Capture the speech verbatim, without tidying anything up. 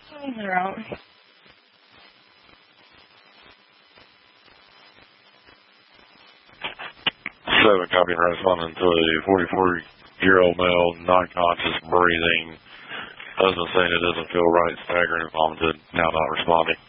They're out. Seven, copy and responding to a forty-four-year-old male, non-conscious, breathing. Husband saying it doesn't feel right, staggering and vomited. Now not responding.